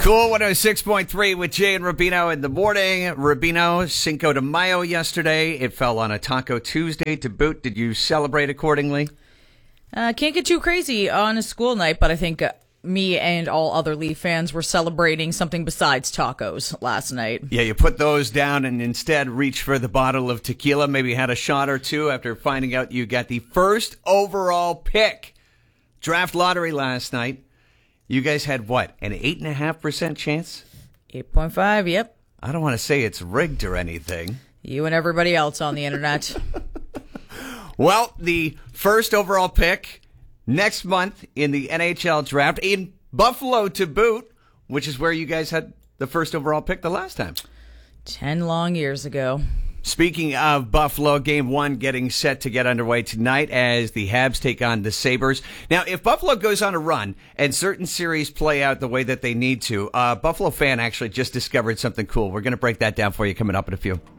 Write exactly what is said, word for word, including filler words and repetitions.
Cool one oh six point three with Jay and Rubino in the morning. Rubino, Cinco de Mayo yesterday. It fell on a Taco Tuesday to boot. Did you celebrate accordingly? Uh, can't get too crazy on a school night, but I think uh, me and all other Leaf fans were celebrating something besides tacos last night. Yeah, you put those down and instead reached for the bottle of tequila. Maybe had a shot or two after finding out you got the first overall pick. Draft lottery last night. You guys had what, an eight point five percent chance? eight point five, yep. I don't want to say it's rigged or anything. You and everybody else on the internet. Well, the first overall pick next month in the N H L draft in Buffalo to boot, which is where you guys had the first overall pick the last time. Ten long years ago. Speaking of Buffalo, game one getting set to get underway tonight as the Habs take on the Sabres. Now, if Buffalo goes on a run and certain series play out the way that they need to, uh, Buffalo fan actually just discovered something cool. We're going to break that down for you coming up in a few.